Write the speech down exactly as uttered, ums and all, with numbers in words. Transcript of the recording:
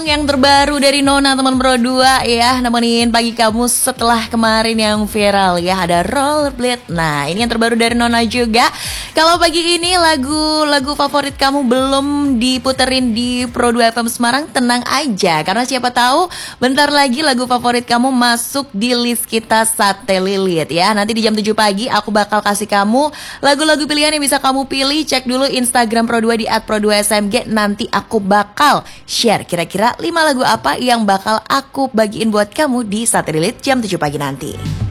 Yang terbaru dari Nona teman Pro dua ya, nemenin pagi kamu setelah kemarin yang viral ya, ada Rollerblade. Nah ini yang terbaru dari Nona juga. Kalau pagi ini lagu-lagu favorit kamu belum diputerin di Pro dua F M Semarang, tenang aja, karena siapa tahu bentar lagi lagu favorit kamu masuk di list kita Satelilit ya. Nanti di jam tujuh pagi aku bakal kasih kamu lagu-lagu pilihan yang bisa kamu pilih. Cek dulu Instagram Pro dua di at pro dua s m g. Nanti aku bakal share kira-kira lima lagu apa yang bakal aku bagiin buat kamu di Satelilit jam tujuh pagi nanti.